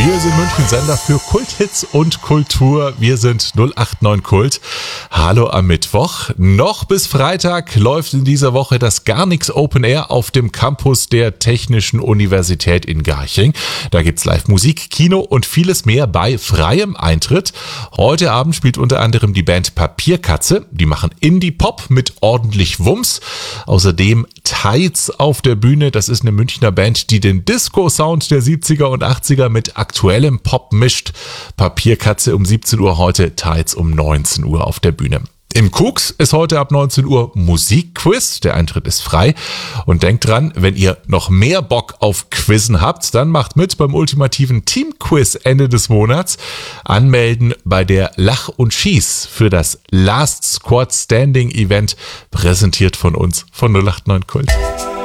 Wir sind München-Sender für Kulthits und Kultur. Wir sind 089 Kult. Hallo am Mittwoch. Noch bis Freitag läuft in dieser Woche das Garnix Open Air auf dem Campus der Technischen Universität in Garching. Da gibt's Live-Musik, Kino und vieles mehr bei freiem Eintritt. Heute Abend spielt unter anderem die Band Papierkatze. Die machen Indie-Pop mit ordentlich Wumms. Außerdem Tides auf der Bühne. Das ist eine Münchner Band, die den Disco-Sound der 70er und 80er mit aktuellem Pop mischt. Papierkatze um 17 Uhr heute, Tides um 19 Uhr auf der Bühne. Im Kuks ist heute ab 19 Uhr Musikquiz. Der Eintritt ist frei. Und denkt dran, wenn ihr noch mehr Bock auf Quizzen habt, dann macht mit beim ultimativen Teamquiz Ende des Monats. Anmelden bei der Lach und Schieß für das Last Squad Standing Event, präsentiert von uns von 089 Kult.